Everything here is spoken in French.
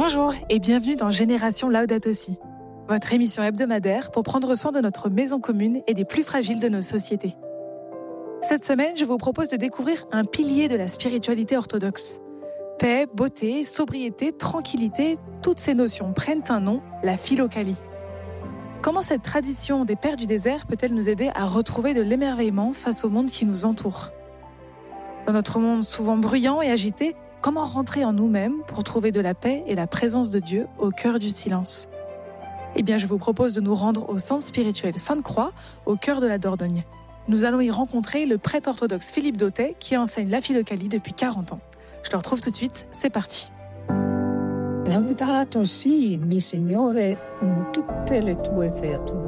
Bonjour et bienvenue dans Génération Laudato Si, votre émission hebdomadaire pour prendre soin de notre maison commune et des plus fragiles de nos sociétés. Cette semaine, je vous propose de découvrir un pilier de la spiritualité orthodoxe. Paix, beauté, sobriété, tranquillité, toutes ces notions prennent un nom, la philokalie. Comment cette tradition des pères du désert peut-elle nous aider à retrouver de l'émerveillement face au monde qui nous entoure ? Dans notre monde souvent bruyant et agité, comment rentrer en nous-mêmes pour trouver de la paix et la présence de Dieu au cœur du silence ? Eh bien, je vous propose de nous rendre au centre spirituel Sainte-Croix, au cœur de la Dordogne. Nous allons y rencontrer le prêtre orthodoxe Philippe Dautet qui enseigne la philokalie depuis 40 ans. Je le retrouve tout de suite, c'est parti. Laudato si, mi Signore, con tutte le tue creature.